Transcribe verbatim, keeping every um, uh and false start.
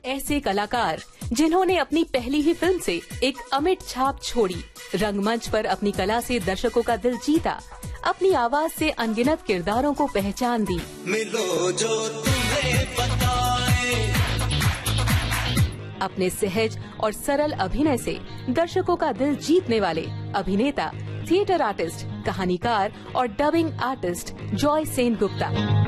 ऐसे कलाकार जिन्होंने अपनी पहली ही फिल्म से एक अमिट छाप छोड़ी, रंगमंच पर अपनी कला से दर्शकों का दिल जीता, अपनी आवाज से अनगिनत किरदारों को पहचान दी। मिलो जो तुम्हें बताए। अपने सहज और सरल अभिनय से दर्शकों का दिल जीतने वाले अभिनेता, थिएटर आर्टिस्ट, कहानीकार और डबिंग आर्टिस्ट जॉय सेनगुप्ता।